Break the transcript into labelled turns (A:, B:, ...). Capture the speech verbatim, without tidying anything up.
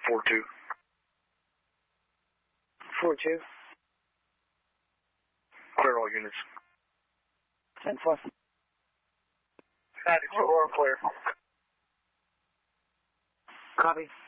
A: four two.
B: four two.
A: Clear all units.
B: ten four.
A: ninety-four, clear.
B: Copy.